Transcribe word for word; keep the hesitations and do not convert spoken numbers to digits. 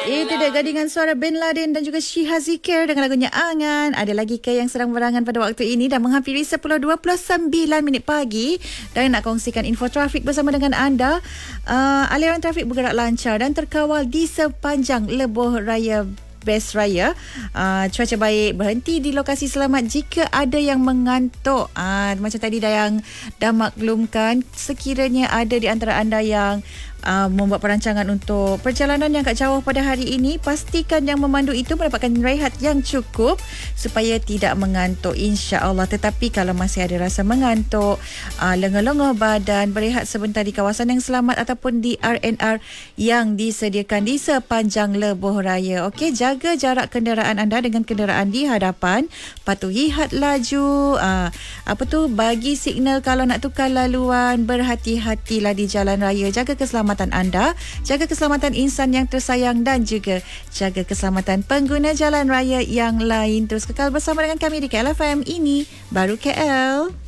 Itu dia gadingan suara Bin Laden dan juga Syihah Zikir dengan lagunya Angan. Ada lagi ke yang sedang berangan pada waktu ini dan menghampiri sepuluh dua puluh sembilan minit pagi dan nak kongsikan info trafik bersama dengan anda. Uh, aliran trafik bergerak lancar dan terkawal di sepanjang lebuh raya Best Raya. Uh, cuaca baik, berhenti di lokasi selamat jika ada yang mengantuk. Uh, macam tadi dah yang dah maklumkan, sekiranya ada di antara anda yang Uh, membuat perancangan untuk perjalanan yang agak jauh pada hari ini, pastikan yang memandu itu mendapatkan rehat yang cukup supaya tidak mengantuk, insya-Allah. Tetapi kalau masih ada rasa mengantuk, uh, lengah-lengah badan, berehat sebentar di kawasan yang selamat ataupun di R and R yang disediakan di sepanjang lebuh raya. Okey, jaga jarak kenderaan anda dengan kenderaan di hadapan, patuhi had laju, uh, apa tu, bagi signal kalau nak tukar laluan, berhati-hatilah di jalan raya, jaga keselamatan anda, jaga keselamatan insan yang tersayang dan juga jaga keselamatan pengguna jalan raya yang lain. Terus kekal bersama dengan kami di K L F M. Ini Baru K L.